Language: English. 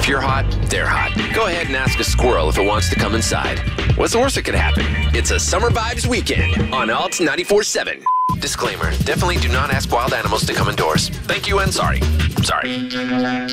If you're hot, they're hot. Go ahead and ask a squirrel if it wants to come inside. What's the worst that could happen? It's a Summer Vibes weekend on Alt 94.7. Disclaimer, definitely do not ask wild animals to come indoors. Thank you and sorry. Sorry.